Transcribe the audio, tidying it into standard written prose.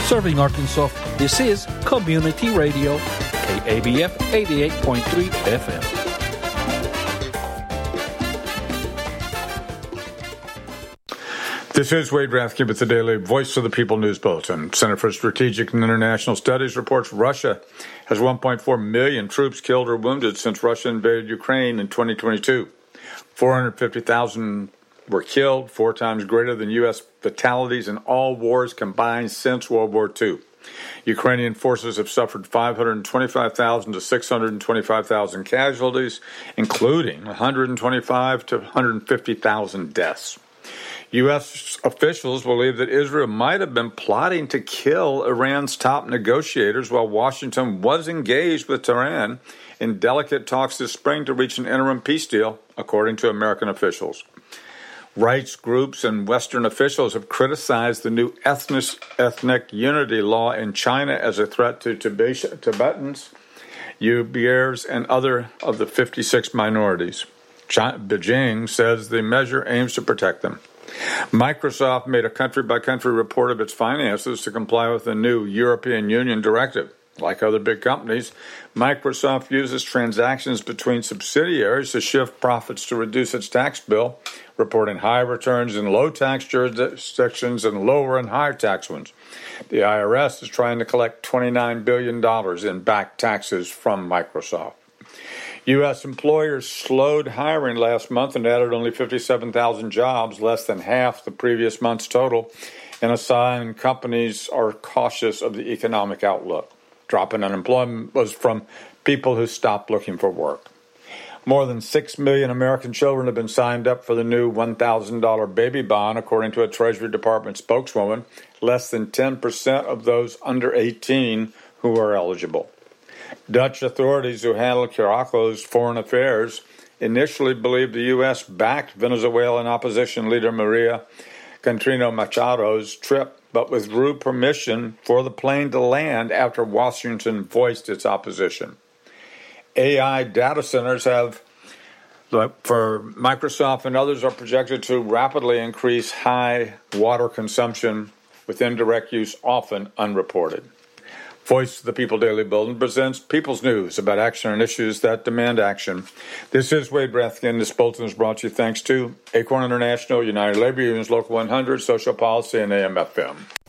Serving Arkansas, this is Community Radio, KABF 88.3 FM. This is Wade Rathke with the Daily Voice of the People News Bulletin. Center for Strategic and International Studies reports Russia has 1.4 million troops killed or wounded since Russia invaded Ukraine in 2022. 450,000 were killed, 4 times greater than U.S. fatalities in all wars combined since World War II. Ukrainian forces have suffered 525,000 to 625,000 casualties, including 125 to 150,000 deaths. U.S. officials believe that Israel might have been plotting to kill Iran's top negotiators while Washington was engaged with Tehran in delicate talks this spring to reach an interim peace deal, according to American officials. Rights groups and Western officials have criticized the new ethnic unity law in China as a threat to Tibetans, Uyghurs, and other of the 56 minorities. Beijing says the measure aims to protect them. Microsoft made a country-by-country report of its finances to comply with the new European Union directive. Like other big companies, Microsoft uses transactions between subsidiaries to shift profits to reduce its tax bill, reporting high returns in low-tax jurisdictions and lower and higher tax ones. The IRS is trying to collect $29 billion in back taxes from Microsoft. U.S. employers slowed hiring last month and added only 57,000 jobs, less than half the previous month's total, and a sign companies are cautious of the economic outlook. Drop in unemployment was from people who stopped looking for work. More than 6 million American children have been signed up for the new $1,000 baby bond, according to a Treasury Department spokeswoman, less than 10% of those under 18 who are eligible. Dutch authorities who handle Caraco's foreign affairs initially believed the U.S. backed Venezuelan opposition leader Maria Centeno Machado's trip, but withdrew permission for the plane to land after Washington voiced its opposition. AI data centers for Microsoft and others are projected to rapidly increase high water consumption with indirect use often unreported. Voice of the People Daily Bulletin presents People's News about action and issues that demand action. This is Wade Rathke. This bulletin is brought to you thanks to Acorn International, United Labor Unions, Local 100, Social Policy, and AM/FM.